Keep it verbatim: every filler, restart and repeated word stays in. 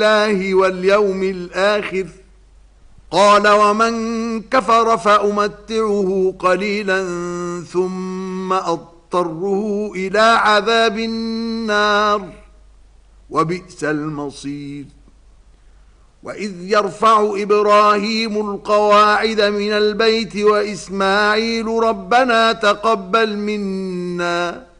بالله واليوم الآخر قال ومن كفر فأمتعه قليلا ثم أضطره إلى عذاب النار وبئس المصير وإذ يرفع إبراهيم القواعد من البيت وإسماعيل ربنا تقبل منا